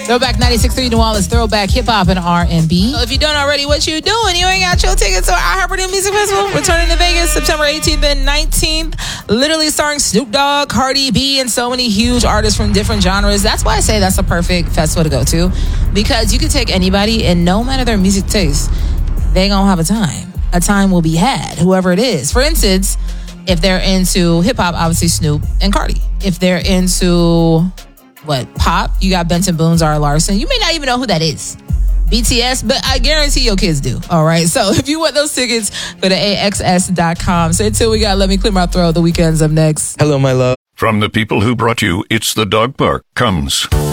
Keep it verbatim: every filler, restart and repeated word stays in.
Throwback ninety-six point three New Orleans, throwback hip hop and R and B. So if you don't already, what you doing? You ain't got your tickets to our iHeartRadio Music Festival returning to Vegas September eighteenth and nineteenth. Literally starring Snoop Dogg, Cardi B, and so many huge artists from different genres. That's why I say that's a perfect festival to go to, because you can take anybody and no matter their music taste, they gonna have a time. A time will be had, whoever it is. For instance, if they're into hip hop, obviously Snoop and Cardi. If they're into what pop, you got Benson Boone, Zara Larson. You may not even know who that is. B T S, but I guarantee your kids do. All right. So if you want those tickets, go to A X S dot com. So until we got Let Me Clear My Throat, the weekend's up next. Hello, my love. From the people who brought you It's the Dog Park comes